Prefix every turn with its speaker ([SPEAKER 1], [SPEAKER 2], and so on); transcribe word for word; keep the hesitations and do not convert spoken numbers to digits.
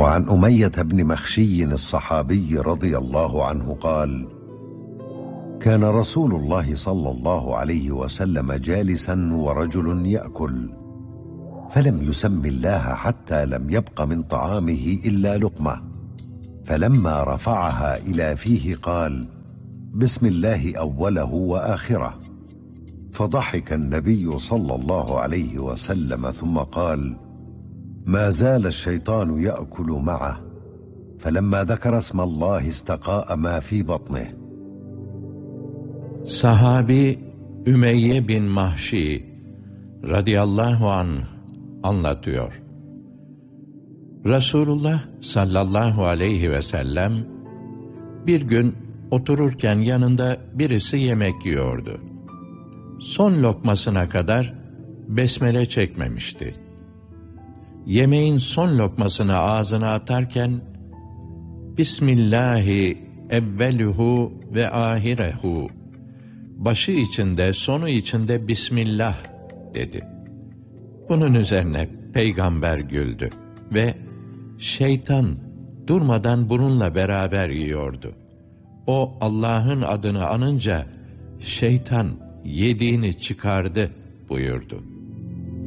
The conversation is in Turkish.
[SPEAKER 1] وعن أمية بن مخشي الصحابي رضي الله عنه قال: كان رسول الله صلى الله عليه وسلم جالسا ورجل يأكل، فلم يسم الله حتى لم يبق من طعامه إلا لقمة، فلما رفعها إلى فيه قال: بسم الله أوله وآخره. فضحك النبي صلى الله عليه وسلم ثم قال: ما زال الشيطان يأكل معه، فلما ذكر اسم الله استقاء ما في بطنه.
[SPEAKER 2] Sahabi Ümeyye bin Mahşi radıyallahu anh anlatıyor. Resulullah sallallahu aleyhi ve sellem bir gün otururken yanında birisi yemek yiyordu. Son lokmasına kadar besmele çekmemişti. Yemeğin son lokmasını ağzına atarken Bismillahi evveluhu ve ahirehu, başı içinde sonu içinde Bismillah dedi. Bunun üzerine peygamber güldü ve şeytan durmadan bununla beraber yiyordu. O Allah'ın adını anınca şeytan yediğini çıkardı buyurdu.